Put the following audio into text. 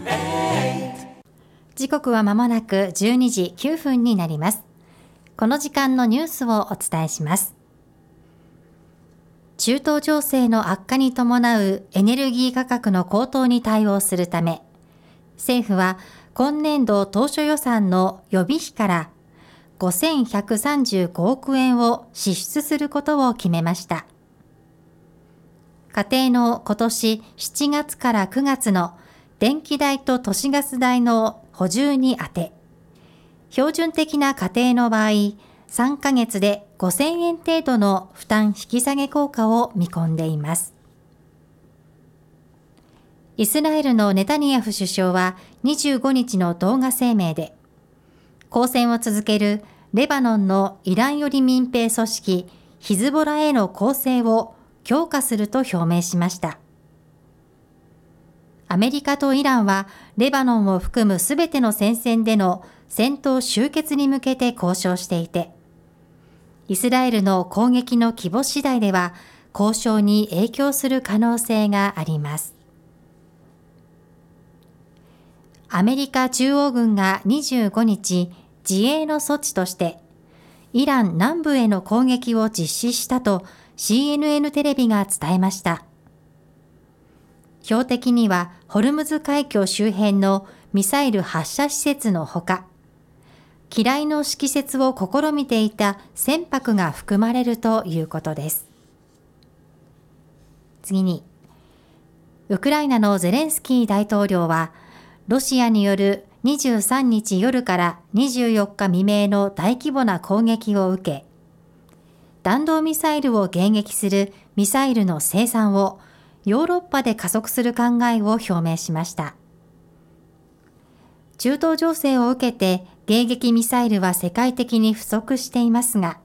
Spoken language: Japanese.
時刻は間もなく12時9分になります。この時間のニュースをお伝えします。中東情勢の悪化に伴うエネルギー価格の高騰に対応するため、政府は今年度当初予算の予備費から5135億円を支出することを決めました。家庭の今年7月から9月の電気代と都市ガス代の補充に充て、標準的な家庭の場合、3ヶ月で5000円程度の負担引き下げ効果を見込んでいます。イスラエルのネタニヤフ首相は25日の動画声明で、抗戦を続けるレバノンのイラン寄り民兵組織ヒズボラへの攻勢を強化すると表明しました。アメリカとイランはレバノンを含むすべての戦線での戦闘終結に向けて交渉していて、イスラエルの攻撃の規模次第では交渉に影響する可能性があります。アメリカ中央軍が25日、自衛の措置としてイラン南部への攻撃を実施したと CNN テレビが伝えました。標的にはホルムズ海峡周辺のミサイル発射施設のほか、機雷の敷設を試みていた船舶が含まれるということです。次に、ウクライナのゼレンスキー大統領は、ロシアによる23日夜から24日未明の大規模な攻撃を受け、弾道ミサイルを迎撃するミサイルの生産をヨーロッパで加速する考えを表明しました。中東情勢を受けて迎撃ミサイルは世界的に不足していますが、